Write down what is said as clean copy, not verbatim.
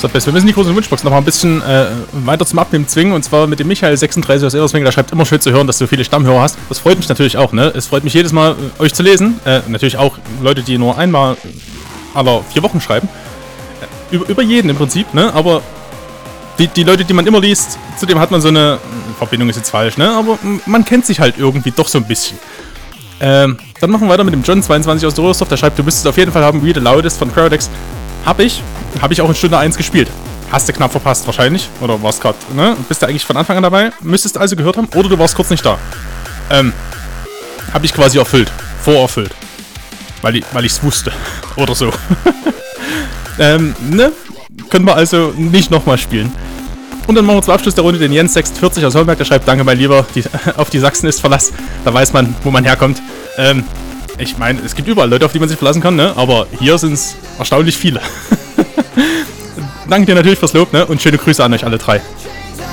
So, wir müssen die große Wunschbox noch mal ein bisschen weiter zum Abnehmen zwingen. Und zwar mit dem Michael36 aus Eberswingen. Der schreibt immer schön zu hören, dass du viele Stammhörer hast. Das freut mich natürlich auch, ne? Es freut mich jedes Mal, euch zu lesen. Natürlich auch Leute, die nur einmal aller 4 Wochen schreiben. Über jeden im Prinzip, ne? Aber die Leute, die man immer liest, zudem hat man so eine Verbindung, ist jetzt falsch, ne? Aber man kennt sich halt irgendwie doch so ein bisschen. Dann machen wir weiter mit dem John22 aus der Röhrsdorf. Der schreibt, du müsstest auf jeden Fall haben We the Loudest von Crowdex. Hab ich auch in Stunde 1 gespielt. Hast du knapp verpasst wahrscheinlich. Oder warst gerade, ne? Bist du eigentlich von Anfang an dabei? Müsstest du also gehört haben. Oder du warst kurz nicht da. Hab ich quasi erfüllt. Vorerfüllt. Weil ich's wusste. Oder so. Ne? Können wir also nicht nochmal spielen. Und dann machen wir zum Abschluss der Runde den Jens46 aus Holmberg. Der schreibt, danke mein Lieber, auf die Sachsen ist Verlass. Da weiß man, wo man herkommt. Ich meine, es gibt überall Leute, auf die man sich verlassen kann, ne? Aber hier sind es erstaunlich viele. Danke dir natürlich fürs Lob, ne? Und schöne Grüße an euch alle 3.